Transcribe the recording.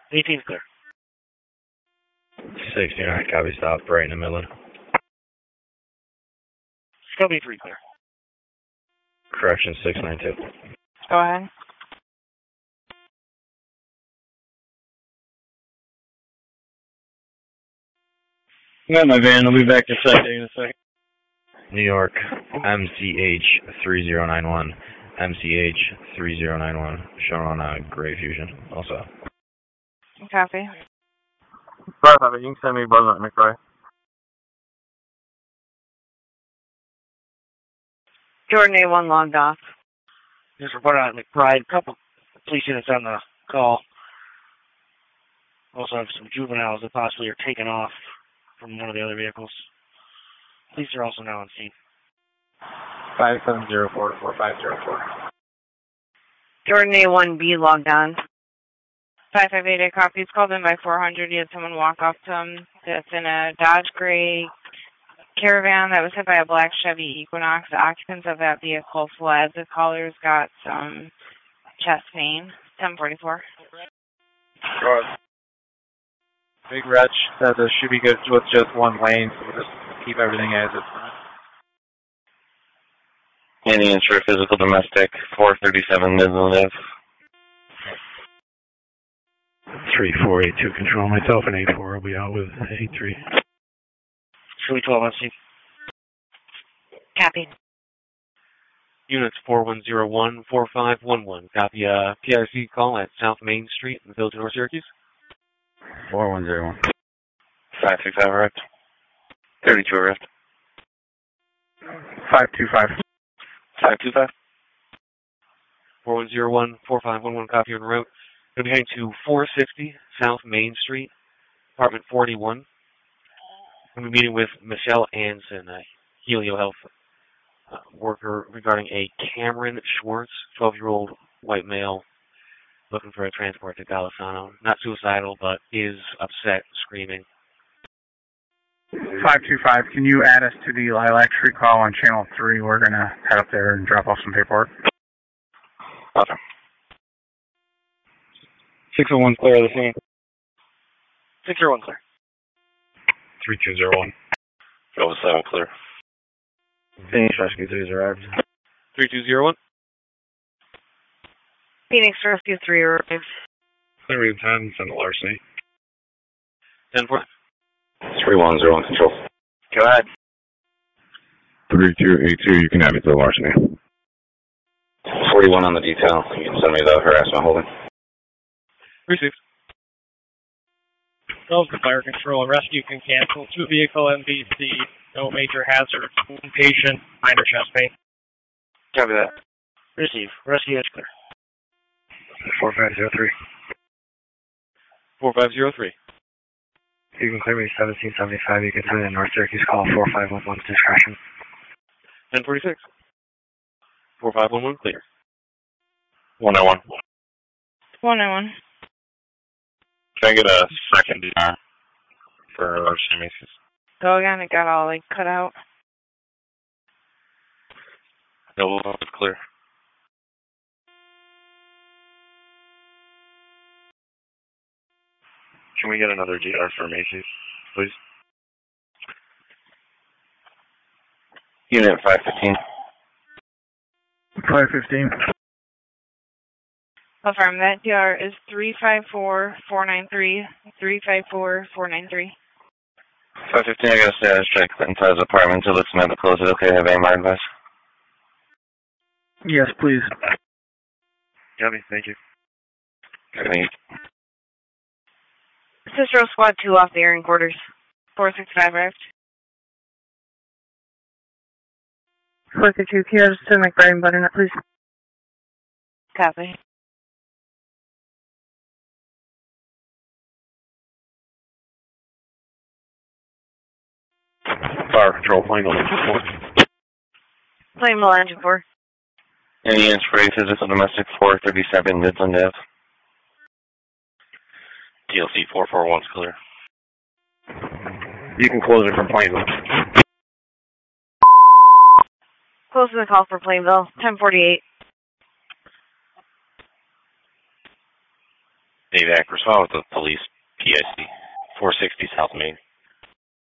18's clear. 69, copy, stop, right in the Midland. Scope 3 clear. Correction, 692. Go ahead. Got my van. I'll be back to site in a second. New York, MCH 3091. MCH 3091. Shown on Gray Fusion, also. Copy. Sorry, you can send me Buzz on McRae. Jordan A1 logged off. Just reported on McBride. A couple police units on the call. Also have some juveniles that possibly are taken off from one of the other vehicles. Police are also now on scene. 5704-4504. Jordan A1B logged on. 558 copy. He's called in by 400. He had someone walk off to him. That's in a Dodge Gray Caravan that was hit by a black Chevy Equinox. The occupants of that vehicle fled. The caller's got some chest pain. 1044. Big Wretch said this should be good with just one lane, so we'll just keep everything as is. Indians for physical domestic, 437 Midland Ave. 3482, control myself and 84. I'll be out with 83. Should 12 on scene. Copy. Units 4101-4511. Copy a PRC call at South Main Street in the Village of North Syracuse. 4101. 535 arrived. 32 arrived. 525. 525. 4101-4511. Copy en route. Going to be heading to 460 South Main Street, apartment 41. Going to be meeting with Michelle Anson, a Helio Health worker, regarding a Cameron Schwartz, 12-year-old white male, looking for a transport to Golisano. Not suicidal, but is upset, screaming. 525, can you add us to the Lilac Tree call on channel 3? We're going to head up there and drop off some paperwork. Okay. 601 clear of the scene. 601 clear. 3201. 07 clear. Phoenix Rescue 3 has arrived. 3201. Phoenix Rescue 3 arrived. Clear 10, send to larceny. 10-4. 3101 control. Go ahead. 3282, you can have it to larceny. 41 on the detail. You can send me the harassment holding. Received. 12 to fire control. Rescue can cancel. 2-vehicle MVC. No major hazard. Patient, minor chest pain. Copy that. Receive. Rescue is clear. 4503. 4503. You can clear me 1775. You can send in North Syracuse call 4511 discretion. 1046. 4511 clear. 101. 101. Can I get a second for Macy's? Go again. It got all like cut out. No, clear. Can we get another GR for Macy's, please? Unit 515. 515. Affirm that DR is 354493. 354493. 515, I got a status check. Inside his apartment until it's meant to close it. Okay, have AMR advice? Yes, please. Copy, thank you. Okay. Cicero Squad 2 off the airing quarters. 465 arrived. 462 Kios to McBride and Butternut, please. Copy. Fire control, plane on 4. Plane Mill Engine 4. Any units for physical domestic 437 Midland Ave. DLC 441's clear. You can close it from Plainville. Close to the call for Plainville. 1048. AVAC, respond with the police PIC, 460 South Main.